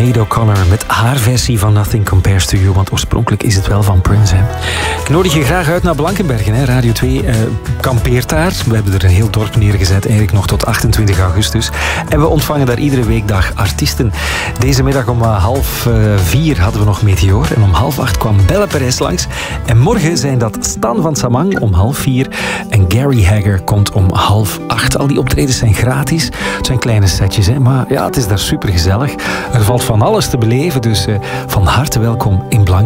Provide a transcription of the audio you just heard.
Sinead O'Connor met haar versie van Nothing Compares to You, want oorspronkelijk is het wel van Prince, hè. Ik nodig je graag uit naar Blankenbergen, hè. Radio 2 kampeert daar. We hebben er een heel dorp neergezet, eigenlijk nog tot 28 augustus. En we ontvangen daar iedere weekdag artiesten. Deze middag om 3:30 hadden we nog Meteor en om 7:30 kwam Belle Perez langs. En morgen zijn dat Stan van Samang om 3:30 en Gary Hagger komt om 7:30. Al die optredens zijn gratis. Het zijn kleine setjes, hè, maar ja, het is daar supergezellig. Er valt van alles te beleven, dus van harte welkom in Blankenbergen.